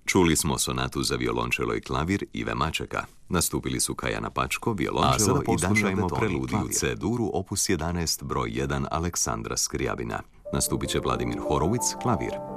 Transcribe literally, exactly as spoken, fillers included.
Čuli smo sonatu za violončelo i klavir Ive Mačeka. Nastupili su Kajana Pačko, violončelo i slušajmo preludiju C-duru opus jedanaest broj jedan Aleksandra Skriabina. Nastupit će Vladimir Horowitz, klavir.